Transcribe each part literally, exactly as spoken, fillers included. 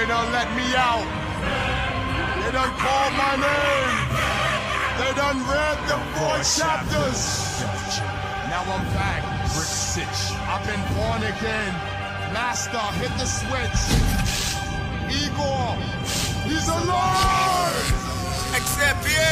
They done let me out. They done called my name. They done read the four chapters. Now I'm back. Brick Sitch. I've been born again. Master, hit the switch. Igor, he's alive. X M P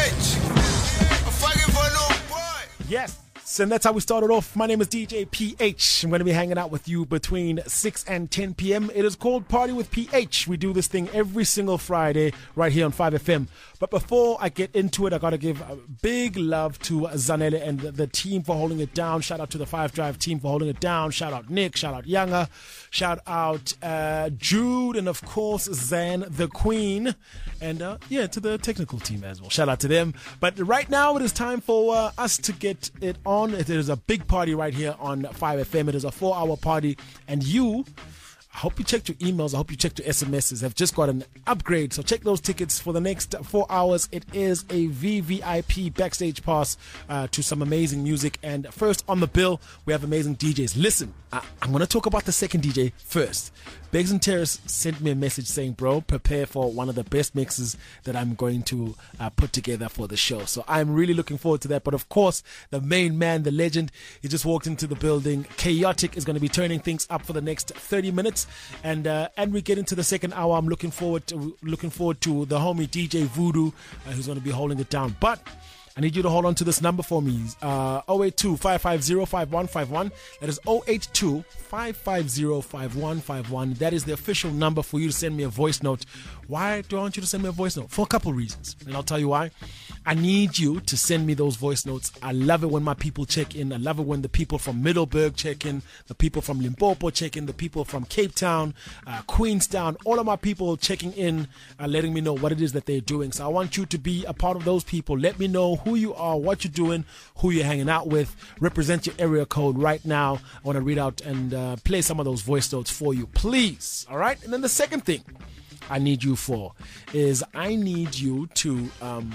H. I'm fucking for no boy. Yes. And that's how we started off. My name is D J P H. I'm going to be hanging out with you between six and ten p.m. It is called Party with P H. We do this thing every single Friday right here on five F M. But before I get into it, I got to give a big love to Zanele and the team for holding it down. Shout out to the Five Drive team for holding it down. Shout out Nick. Shout out Younger. Shout out uh, Jude. And of course, Zan the Queen. And uh, yeah, to the technical team as well. Shout out to them. But right now, it is time for uh, us to get it on. It is a big party right here on five F M. It is a four-hour party. And you, I hope you checked your emails. I hope you checked your S M Ses. Have just got an upgrade. So check those tickets for the next four hours. It is a V V I P backstage pass uh, to some amazing music. And first on the bill, we have amazing D Js. Listen, I- I'm going to talk about the second D J first. Beggs and Terrace sent me a message saying, bro, prepare for one of the best mixes that I'm going to uh, put together for the show. So I'm really looking forward to that. But of course, the main man, the legend, he just walked into the building. Chaotic is going to be turning things up for the next thirty minutes. And uh, and we get into the second hour. I'm looking forward to looking forward to the homie D J Voodoo, uh, who's going to be holding it down. But I need you to hold on to this number for me. Uh, zero eight two, five five zero, five one five one. That is zero eight two, five five zero, five one five one. That is the official number for you to send me a voice note. Why do I want you to send me a voice note? For a couple reasons. And I'll tell you why. I need you to send me those voice notes. I love it when my people check in. I love it when the people from Middleburg check in, the people from Limpopo check in, the people from Cape Town, uh, Queenstown, all of my people checking in, uh, letting me know what it is that they're doing. So I want you to be a part of those people. Let me know who you are, what you're doing, who you're hanging out with. Represent your area code right now. I want to read out and uh, play some of those voice notes for you, please. All right? And then the second thing I need you for is I need you to um,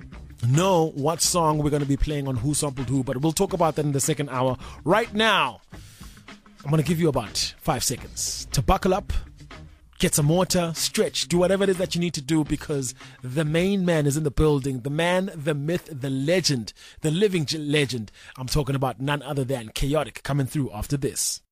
know what song we're going to be playing on Who Sampled Who, but we'll talk about that in the second hour. Right now, I'm going to give you about five seconds to buckle up, get some water, stretch, do whatever it is that you need to do, because the main man is in the building. The man, the myth, the legend, the living legend. I'm talking about none other than Chaotic, coming through after this.